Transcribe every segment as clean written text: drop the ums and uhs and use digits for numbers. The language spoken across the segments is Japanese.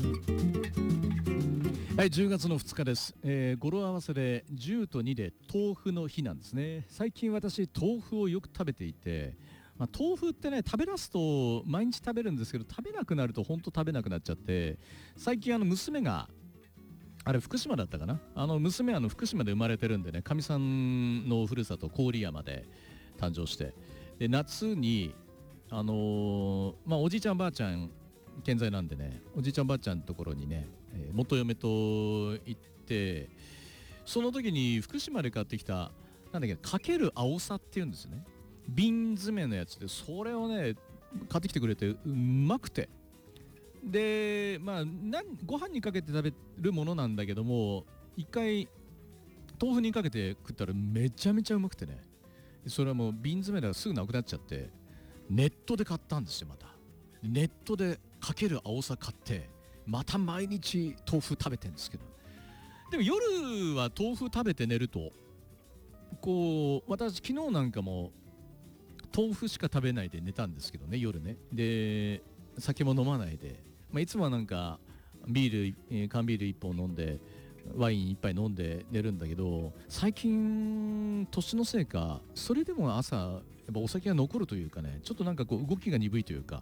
はい、10月の2日です、語呂合わせで10と2で豆腐の日なんですね。最近私豆腐をよく食べていて、豆腐ってね、食べ出すと毎日食べるんですけど、食べなくなると本当食べなくなっちゃって、最近娘があれ福島だったかな、娘福島で生まれてるんでね、かみさんのふるさと郡山で誕生して、で夏におじいちゃんばあちゃん健在なんでね、おじいちゃんばあちゃんのところにね、元嫁と行って、その時に福島で買ってきたなんだっけ、かけるあおさっていうんですよね。瓶詰めのやつで、それをね買ってきてくれて、うまくて、でご飯にかけて食べるものなんだけども、一回豆腐にかけて食ったらめちゃめちゃうまくてね、それはもう瓶詰めだからすぐなくなっちゃって、ネットで買ったんですよ。またネットでかけるあおさ買って、また毎日豆腐食べてるんですけど、でも夜は豆腐食べて寝ると、こう私昨日なんかも豆腐しか食べないで寝たんですけどね、夜ね。で酒も飲まないで、いつもはなんかビール、缶ビール1本飲んでワイン1杯飲んで寝るんだけど、最近年のせいかそれでも朝やっぱお酒が残るというかね、ちょっとなんかこう動きが鈍いというか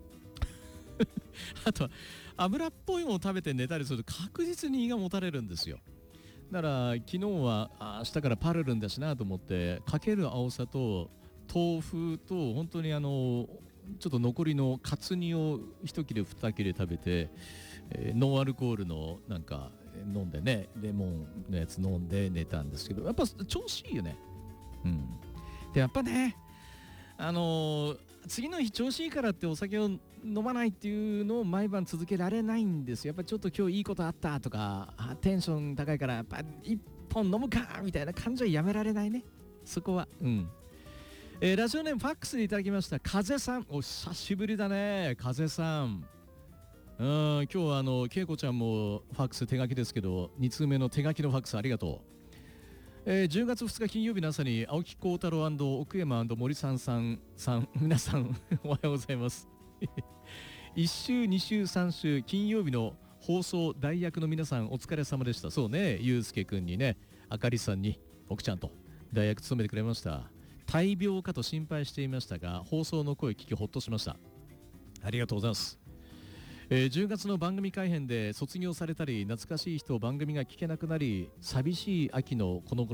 あとは油っぽいものを食べて寝たりすると確実に胃がもたれるんですよ。だから昨日は明日からパルルンだしなと思って、かける青さと豆腐と本当にちょっと残りのカツ煮を一切れ二切れ食べて、ノンアルコールのなんか飲んでね、レモンのやつ飲んで寝たんですけど、やっぱ調子いいよね。でやっぱね、次の日調子いいからってお酒を飲まないっていうのを毎晩続けられないんですよ。やっぱちょっと今日いいことあったとか、テンション高いからやっぱ一本飲むかみたいな感じはやめられないね、そこは。ラジオネームファックスでいただきました、風さん。お久しぶりだね、風さん。今日は恵子ちゃんもファックス手書きですけど、2通目の手書きのファックスありがとう。10月2日金曜日の朝に青木幸太郎&奥山&森さん皆さんおはようございます1週2週3週金曜日の放送代役の皆さんお疲れ様でした。そうね、ゆうすけくんにね、あかりさんに奥ちゃんと代役務めてくれました。大病かと心配していましたが、放送の声聞きほっとしました。ありがとうございます。10月の番組改編で卒業されたり、懐かしい人を番組が聞けなくなり、寂しい秋のこの頃